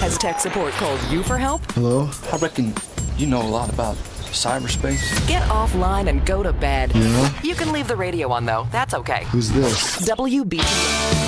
Has tech support called you for help? Hello? I reckon you know a lot about cyberspace. Get offline and go to bed. Yeah? You can leave the radio on, though. That's okay. Who's this? WBT.